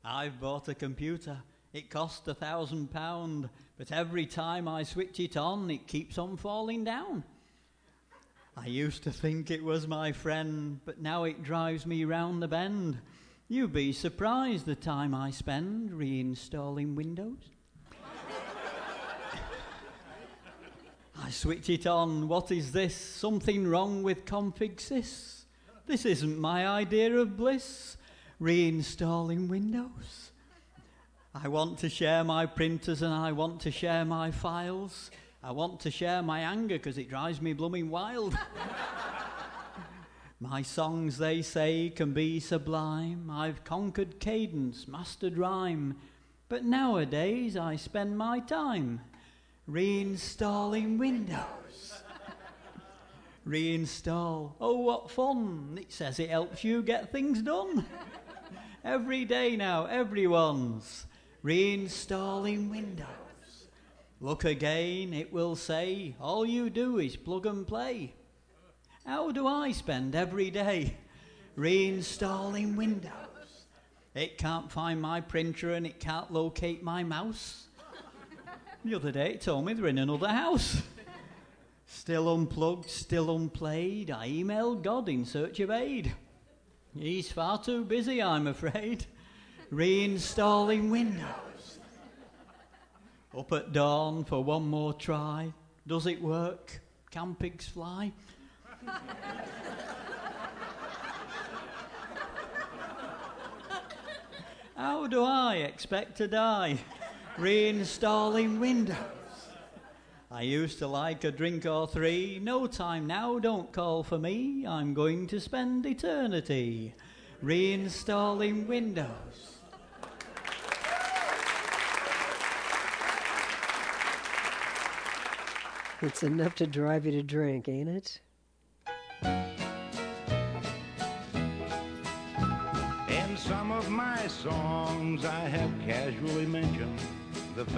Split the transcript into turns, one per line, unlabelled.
I've bought a computer. It cost £1,000, but every time I switch it on, it keeps on falling down. I used to think it was my friend, but now it drives me round the bend. You'd be surprised the time I spend reinstalling Windows. I switch it on. What is this? Something wrong with config sys. This isn't my idea of bliss. Reinstalling Windows. I want to share my printers and I want to share my files. I want to share my anger because it drives me blooming wild. My songs, they say, can be sublime. I've conquered cadence, mastered rhyme. But nowadays I spend my time reinstalling Windows. Reinstall. Oh, what fun. It says it helps you get things done. Every day now, everyone's reinstalling Windows. Look again, it will say, all you do is plug and play. How do I spend every day reinstalling Windows? It can't find my printer and it can't locate my mouse. The other day it told me they're in another house. Still unplugged, still unplayed. I emailed God in search of aid. He's far too busy, I'm afraid, reinstalling Windows. Up at dawn for one more try. Does it work? Can pigs fly? How do I expect to die reinstalling Windows? I used to like a drink or three. No time now, don't call for me. I'm going to spend eternity reinstalling Windows.
It's enough to drive you to drink, ain't it?
In some of my songs I have casually mentioned